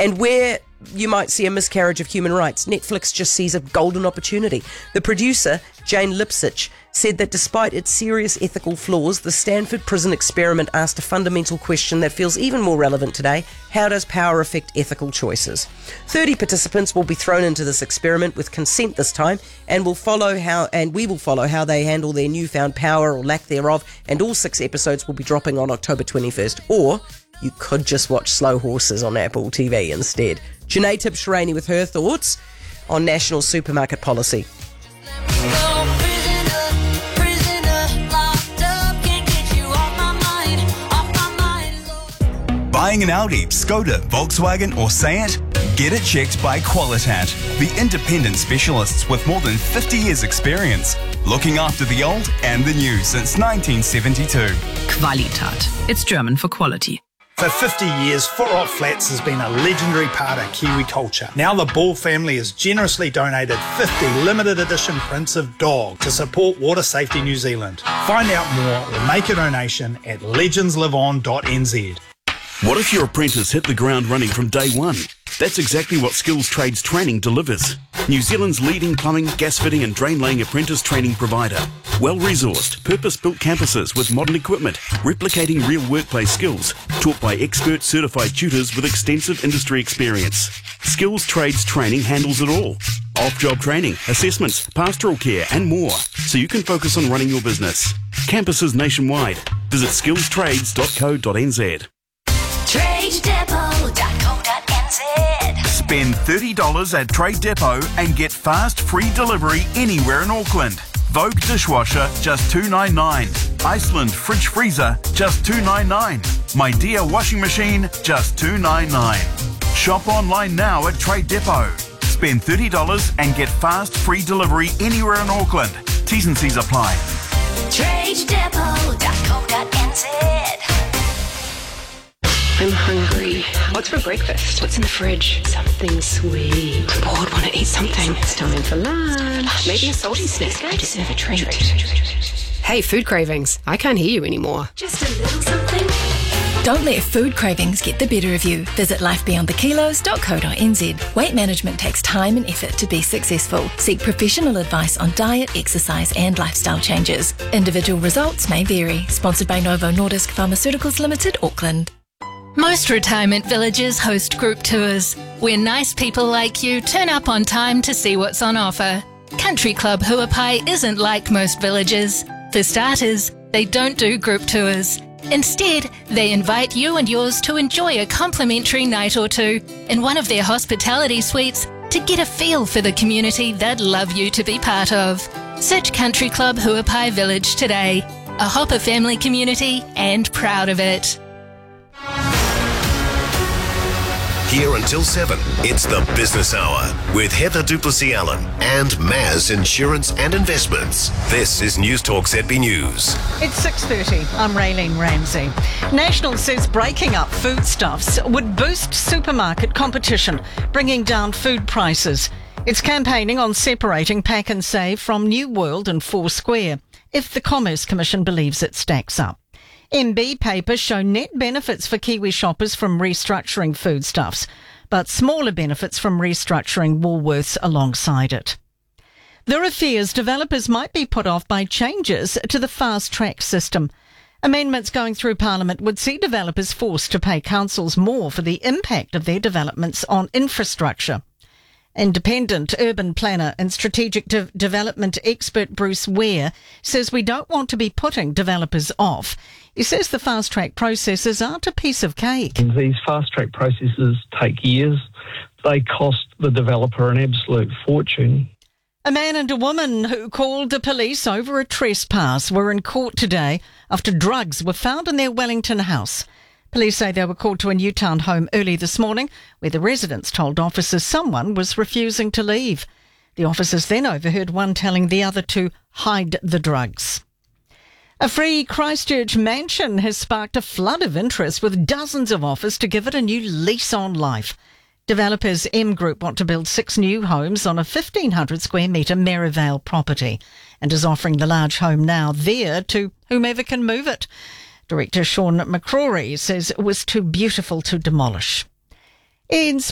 And where you might see a miscarriage of human rights, Netflix just sees a golden opportunity. The producer, Jane Lipsitch, said that despite its serious ethical flaws, the Stanford prison experiment asked a fundamental question that feels even more relevant today. How does power affect ethical choices? 30 participants will be thrown into this experiment with consent this time, and we will follow how they handle their newfound power or lack thereof, and all 6 episodes will be dropping on October 21st. Or you could just watch Slow Horses on Apple TV instead. Janae Tibshirani with her thoughts on national supermarket policy. Buying an Audi, Skoda, Volkswagen or Seat? Get it checked by Qualitat, the independent specialists with more than 50 years experience, looking after the old and the new since 1972. Qualitat. It's German for quality. For 50 years, Footlock Flats has been a legendary part of Kiwi culture. Now the Ball family has generously donated 50 limited edition prints of dog to support Water Safety New Zealand. Find out more or make a donation at legendsliveon.nz. What if your apprentice hit the ground running from day one? That's exactly what Skills Trades Training delivers. New Zealand's leading plumbing, gas fitting and drain laying apprentice training provider. Well-resourced, purpose-built campuses with modern equipment, replicating real workplace skills, taught by expert certified tutors with extensive industry experience. Skills Trades Training handles it all. Off-job training, assessments, pastoral care and more, so you can focus on running your business. Campuses nationwide. Visit skillstrades.co.nz. TradeDepot.co.nz. Spend $30 at Trade Depot and get fast free delivery anywhere in Auckland. Vogue dishwasher, just $2.99. Iceland fridge freezer, just $2.99. My Dear washing machine, just $2.99. Shop online now at Trade Depot. Spend $30 and get fast free delivery anywhere in Auckland. T's and C's apply. TradeDepot.co.nz. I'm hungry. What's for breakfast? What's in the fridge? Something sweet. I'm bored, want to eat something. It's time for lunch. Maybe a salty snack. I deserve a treat. Hey, food cravings. I can't hear you anymore. Just a little something. Don't let food cravings get the better of you. Visit lifebeyondthekilos.co.nz. Weight management takes time and effort to be successful. Seek professional advice on diet, exercise and lifestyle changes. Individual results may vary. Sponsored by Novo Nordisk Pharmaceuticals Limited, Auckland. Most retirement villages host group tours, where nice people like you turn up on time to see what's on offer. Country Club Huapai isn't like most villages. For starters, they don't do group tours. Instead, they invite you and yours to enjoy a complimentary night or two in one of their hospitality suites to get a feel for the community they'd love you to be part of. Search Country Club Huapai Village today. A Hopper family community and proud of it. Here until 7, it's the Business Hour with Heather Duplessis-Allen and Maz Insurance and Investments. This is News Talk ZB News. It's 6:30. I'm Raylene Ramsey. National says breaking up foodstuffs would boost supermarket competition, bringing down food prices. It's campaigning on separating Pack and Save from New World and Foursquare, if the Commerce Commission believes it stacks up. MB papers show net benefits for Kiwi shoppers from restructuring foodstuffs, but smaller benefits from restructuring Woolworths alongside it. There are fears developers might be put off by changes to the fast-track system. Amendments going through Parliament would see developers forced to pay councils more for the impact of their developments on infrastructure. Independent urban planner and strategic development expert Bruce Ware says we don't want to be putting developers off. He says the fast-track processes aren't a piece of cake. These fast-track processes take years. They cost the developer an absolute fortune. A man and a woman who called the police over a trespass were in court today after drugs were found in their Wellington house. Police say they were called to a Newtown home early this morning, where the residents told officers someone was refusing to leave. The officers then overheard one telling the other to hide the drugs. A free Christchurch mansion has sparked a flood of interest, with dozens of offers to give it a new lease on life. Developers M Group want to build 6 new homes on a 1,500 square metre Merivale property and is offering the large home now there to whomever can move it. Director Sean McCrory says it was too beautiful to demolish. In